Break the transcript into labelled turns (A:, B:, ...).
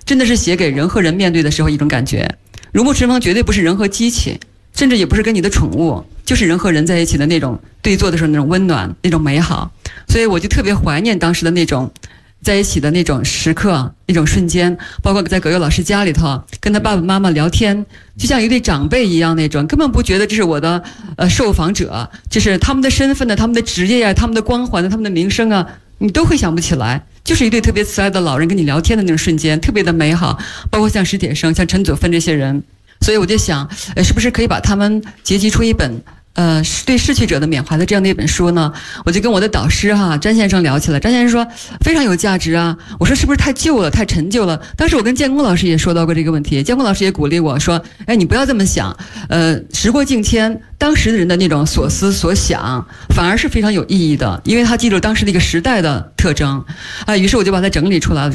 A: 真的是写给人和人面对的时候一种感觉。如沐春风绝对不是人和机器，甚至也不是跟你的宠物，就是人和人在一起的那种对坐的时候那种温暖，那种美好。所以我就特别怀念当时的那种在一起的那种时刻，那种瞬间，包括在葛优老师家里头跟他爸爸妈妈聊天，就像一对长辈一样那种，根本不觉得这是我的受访者，就是他们的身份呢，他们的职业啊，他们的光环啊，他们的名声啊，你都会想不起来，就是一对特别慈爱的老人跟你聊天的那种瞬间，特别的美好。包括像史铁生、像陈祖芬这些人，所以我就想，是不是可以把他们结集出一本对逝去者的缅怀的这样的一本书呢？我就跟我的导师詹先生聊起来，詹先生说非常有价值啊。我说是不是太旧了，太陈旧了？当时我跟建功老师也说到过这个问题，建功老师也鼓励我说，你不要这么想，时过境迁，当时的人的那种所思所想，反而是非常有意义的，因为他记住当时的一个时代的特征于是我就把它整理出来了。